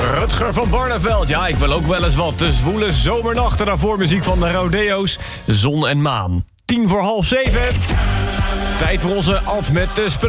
Rutger van Barneveld. Ja, ik wil ook wel eens wat. De zwoele zomernachten daarvoor muziek van de Rodeo's. Zon en maan. 7:10. Tijd voor onze Ad met de